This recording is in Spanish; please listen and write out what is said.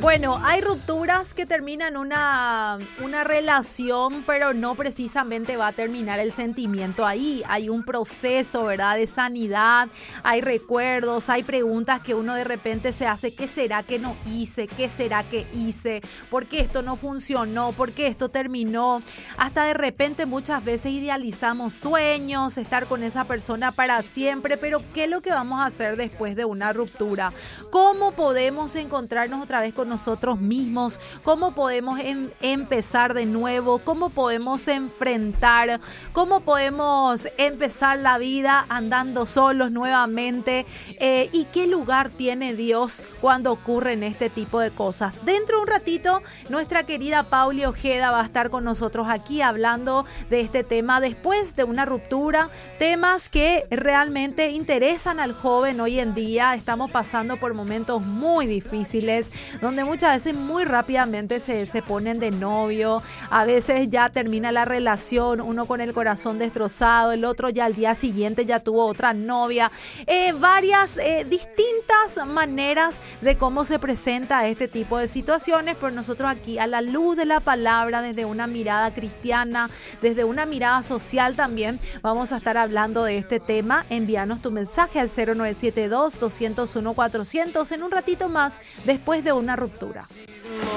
Bueno, hay rupturas que terminan una relación, pero no precisamente va a terminar el sentimiento ahí. Hay un proceso, ¿verdad?, de sanidad, hay recuerdos, hay preguntas que uno de repente se hace. ¿Qué será que no hice? ¿Qué será que hice? ¿Por qué esto no funcionó? ¿Por qué esto terminó? Hasta de repente muchas veces idealizamos sueños, estar con esa persona para siempre, pero ¿qué es lo que vamos a hacer después de una ruptura? ¿Cómo podemos encontrarnos otra vez con nosotros mismos? ¿Cómo podemos empezar de nuevo? ¿Cómo podemos enfrentar? ¿Cómo podemos empezar la vida andando solos nuevamente? ¿Y qué lugar tiene Dios cuando ocurren este tipo de cosas? Dentro de un ratito, nuestra querida Pauli Ojeda va a estar con nosotros aquí hablando de este tema después de una ruptura, temas que realmente interesan al joven hoy en día. Estamos pasando por momentos muy difíciles, donde muchas veces muy rápidamente se ponen de novio, a veces ya termina la relación, uno con el corazón destrozado, el otro ya al día siguiente ya tuvo otra novia, varias distintas maneras de cómo se presenta este tipo de situaciones, pero nosotros aquí a la luz de la palabra, desde una mirada cristiana, desde una mirada social también, vamos a estar hablando de este tema. Envíanos tu mensaje al 0972-201-400 en un ratito más después de una ruptura.